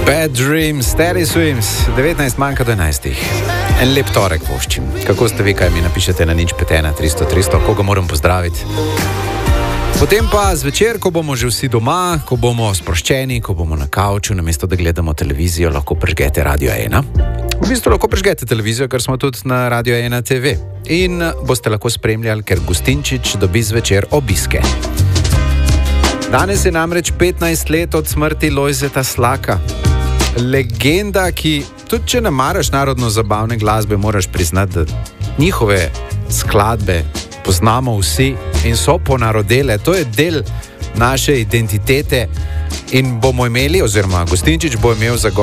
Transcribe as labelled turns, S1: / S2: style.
S1: Bad Dreams, Steady Swims, 19 manjka do 11. En lep torek voščim. Kako ste vi, kaj mi napišete na 051 300 300, koga moram pozdraviti? Potem pa zvečer, ko bomo že vsi doma, ko bomo sproščeni, ko bomo na kavču, namesto da gledamo televizijo, lahko prižgete Radio 1. V bistvu lahko prižgete televizijo, ker smo tudi na Radio 1 TV. In boste lahko spremljali, ker Gustinčič dobi zvečer obiske. Danes je namreč 15 let od smrti Lojzeta Slaka. Legenda, ki tudi če ne maraš narodno-zabavne glasbe, moraš priznati, da njihove skladbe poznamo vsi in so ponarodele. To je del naše identitete in bomo imeli, oziroma Gustinčič bo imel zagotovo